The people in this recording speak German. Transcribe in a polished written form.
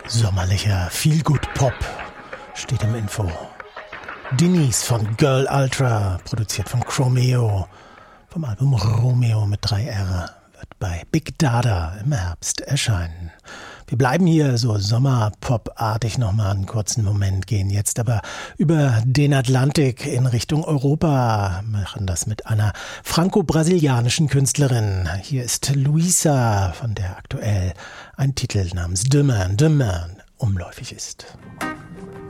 Sommerlicher Feelgood-Pop steht im Info. Denise von Girl Ultra, produziert von Chromeo, vom Album Romeo mit 3R, wird bei Big Dada im Herbst erscheinen. Wir bleiben hier so Sommerpop-artig nochmal einen kurzen Moment, gehen jetzt aber über den Atlantik in Richtung Europa, machen das mit einer franco-brasilianischen Künstlerin. Hier ist Luisa, von der aktuell ein Titel namens The Man umläufig ist.